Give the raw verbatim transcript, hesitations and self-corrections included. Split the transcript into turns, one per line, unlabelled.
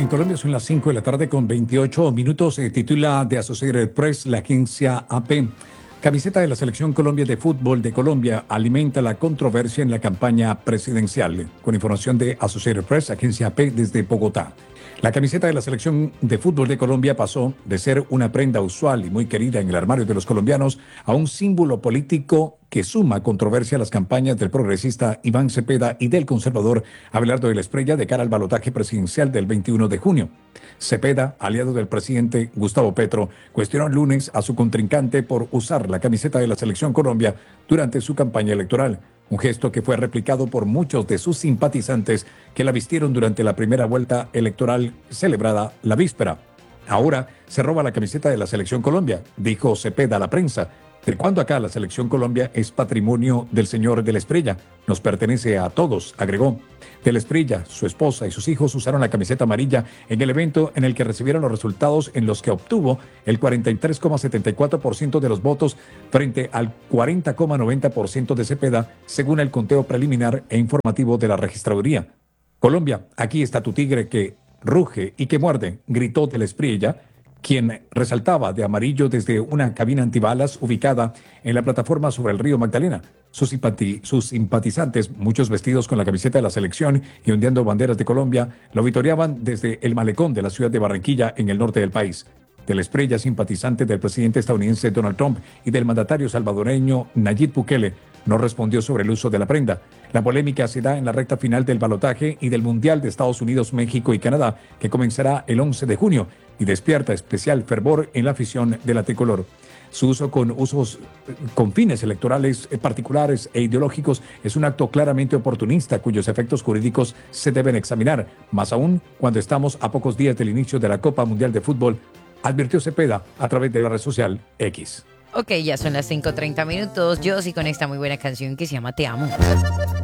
En Colombia son las cinco de la tarde con veintiocho minutos. Eh, titula de Associated Press la agencia A P. Camiseta de la Selección Colombia de Fútbol de Colombia alimenta la controversia en la campaña presidencial. Con información de Associated Press, agencia A P desde Bogotá. La camiseta de la Selección de Fútbol de Colombia pasó de ser una prenda usual y muy querida en el armario de los colombianos a un símbolo político que suma controversia a las campañas del progresista Iván Cepeda y del conservador Abelardo de la Espriella de cara al balotaje presidencial del veintiuno de junio. Cepeda, aliado del presidente Gustavo Petro, cuestionó el lunes a su contrincante por usar la camiseta de la Selección Colombia durante su campaña electoral. Un gesto que fue replicado por muchos de sus simpatizantes que la vistieron durante la primera vuelta electoral celebrada la víspera. Ahora se roba la camiseta de la Selección Colombia, dijo Cepeda a la prensa. ¿De cuándo acá la Selección Colombia es patrimonio del señor de la Espriella? Nos pertenece a todos, agregó. De la Espriella, su esposa y sus hijos usaron la camiseta amarilla en el evento en el que recibieron los resultados en los que obtuvo el cuarenta y tres coma setenta y cuatro por ciento de los votos frente al cuarenta coma noventa por ciento de Cepeda, según el conteo preliminar e informativo de la registraduría. Colombia, aquí está tu tigre que ruge y que muerde, gritó de la Espriella, quien resaltaba de amarillo desde una cabina antibalas ubicada en la plataforma sobre el río Magdalena. Sus, simpati- sus simpatizantes, muchos vestidos con la camiseta de la selección y ondeando banderas de Colombia, lo vitoreaban desde el malecón de la ciudad de Barranquilla, en el norte del país. De la Espriella, simpatizante del presidente estadounidense Donald Trump y del mandatario salvadoreño Nayib Bukele, no respondió sobre el uso de la prenda. La polémica se da en la recta final del balotaje y del Mundial de Estados Unidos, México y Canadá, que comenzará el once de junio y despierta especial fervor en la afición de la tricolor. Su uso con usos con fines electorales particulares e ideológicos es un acto claramente oportunista cuyos efectos jurídicos se deben examinar, más aún cuando estamos a pocos días del inicio de la Copa Mundial de Fútbol, advirtió Cepeda a través de la red social X.
Ok, ya son las cinco treinta minutos. Yo sí con esta muy buena canción que se llama Te Amo.